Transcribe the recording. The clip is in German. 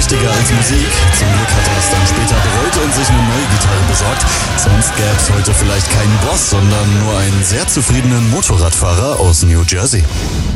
wichtiger als Musik. Zum Glück hat er es dann später bereut und sich eine neue Gitarre besorgt. Sonst gäbe es heute vielleicht keinen Boss, sondern nur einen sehr zufriedenen Motorradfahrer aus New Jersey.